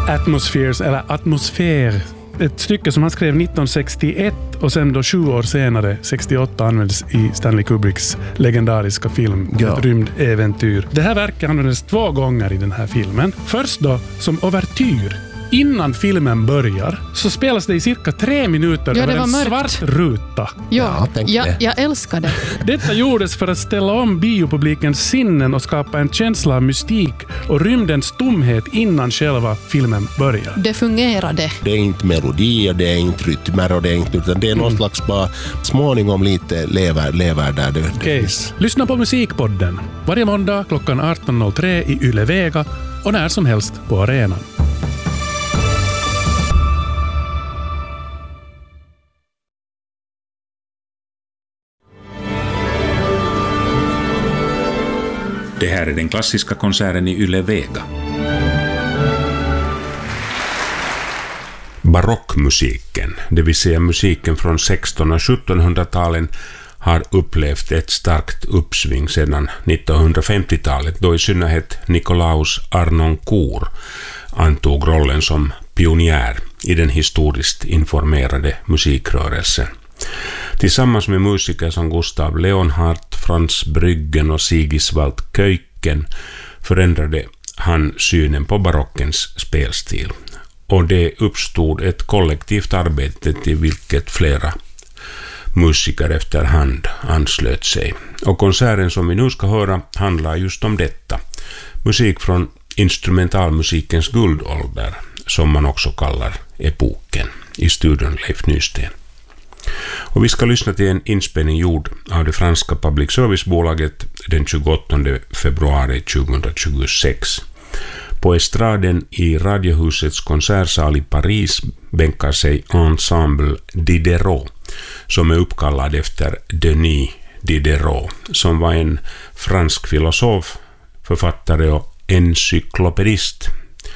Atmospheres, eller Atmosfär. Ett stycke som han skrev 1961 och sen då 7 år senare, 68, användes i Stanley Kubricks legendariska film Ett rymdäventyr. Det här verket användes 2 gånger i den här filmen. Först då som overtyr. Innan filmen börjar så spelas det i cirka 3 minuter över en svart ruta. Jag älskar det. Detta gjordes för att ställa om biopublikens sinnen och skapa en känsla av mystik och rymdens tomhet innan själva filmen börjar. Det fungerade. Det är inte melodier, det är inte rytmer och det är inte, utan det är någon slags bara småningom lite lever där det finns. Lyssna på Musikpodden varje måndag klockan 18.03 i Yle Vega och när som helst på arenan. Det här är den klassiska konserten i Yle Vega. Barockmusiken, det vill säga musiken från 1600- och 1700-talen, har upplevt ett starkt uppsving sedan 1950-talet, då i synnerhet Nikolaus Harnoncourt antog rollen som pionjär i den historiskt informerade musikrörelsen. Tillsammans med musiker som Gustav Leonhardt, Franz Brüggen och Sigiswald Keuken förändrade han synen på barockens spelstil. Och det uppstod ett kollektivt arbete till vilket flera musiker efterhand anslöt sig. Och konserten som vi nu ska höra handlar just om detta. Musik från instrumentalmusikens guldålder, som man också kallar epoken, i studion Leif Nysten. Och vi ska lyssna till en inspelning gjord av det franska public service-bolaget den 28 februari 2026. På estraden i Radiohusets konsertsal i Paris bänkar sig Ensemble Diderot, som är uppkallad efter Denis Diderot, som var en fransk filosof, författare och encyklopedist.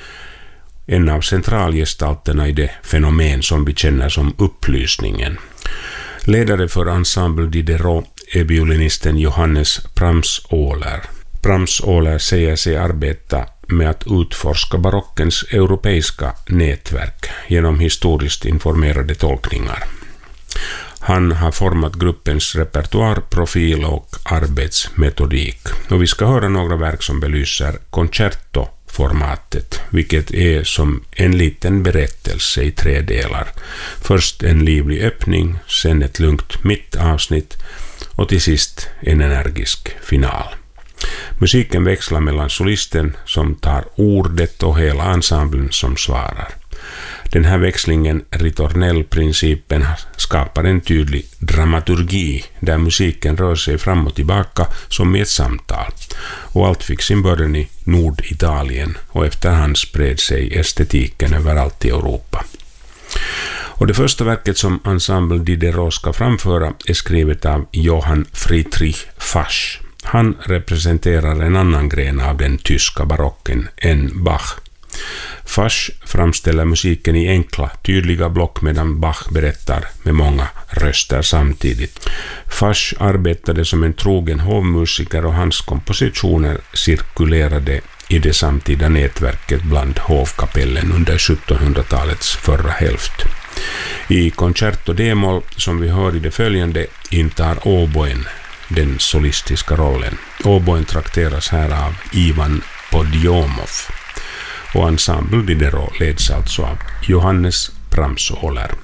En av centralgestalterna i det fenomen som vi känner som upplysningen. Ledare för Ensemble Diderot är violinisten Johannes Pramsåhler. Pramsåhler säger sig arbeta med att utforska barockens europeiska nätverk genom historiskt informerade tolkningar. Han har format gruppens repertoar, profil och arbetsmetodik. Och vi ska höra några verk som belyser concerto-formatet, vilket är som en liten berättelse i 3 delar. Först en livlig öppning, sen ett lugnt mittavsnitt och till sist en energisk final. Musiken växlar mellan solisten som tar ordet och hela ensemblen som svarar. Den här växlingen, ritornellprincipen, skapar en tydlig dramaturgi där musiken rör sig fram och tillbaka som i ett samtal. Och allt fick sin början i Norditalien och efterhand spred sig estetiken överallt i Europa. Och det första verket som Ensemble Diderot ska framföra är skrivet av Johann Friedrich Fasch. Han representerar en annan gren av den tyska barocken än Bach. Fasch framställer musiken i enkla, tydliga block medan Bach berättar med många röster samtidigt. Fasch arbetade som en trogen hovmusiker och hans kompositioner cirkulerade i det samtida nätverket bland hovkapellen under 1700-talets förra hälft. I Concerto D-moll, som vi hör i det följande, intar oboen den solistiska rollen. Oboen trakteras här av Ivan Podjomov. Och Ensemble Diderot leds alltså av Johannes Pramsåhler.